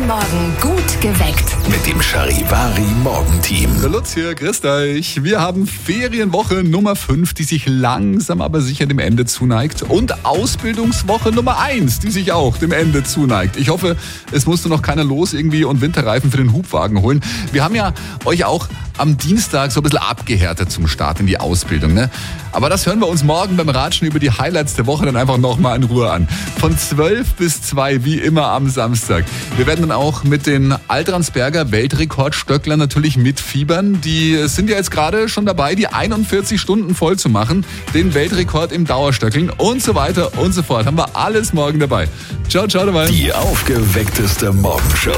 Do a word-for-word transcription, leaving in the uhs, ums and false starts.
Jeden Morgen gut geweckt. Mit dem Charivari-Morgenteam. Der Lutz hier, grüßt euch. Wir haben Ferienwoche Nummer fünf, die sich langsam aber sicher dem Ende zuneigt. Und Ausbildungswoche Nummer eins, die sich auch dem Ende zuneigt. Ich hoffe, es musste noch keiner los irgendwie und Winterreifen für den Hubwagen holen. Wir haben ja euch auch am Dienstag so ein bisschen abgehärtet zum Start in die Ausbildung, ne? Aber das hören wir uns morgen beim Ratschen über die Highlights der Woche dann einfach nochmal in Ruhe an. Von zwölf bis zwei, wie immer am Samstag. Wir werden dann auch mit den Altransberger Weltrekordstöcklern natürlich mitfiebern. Die sind ja jetzt gerade schon dabei, die einundvierzig Stunden voll zu machen. Den Weltrekord im Dauerstöckeln und so weiter und so fort. Haben wir alles morgen dabei. Ciao, ciao dabei. Die aufgeweckteste Morgenshow.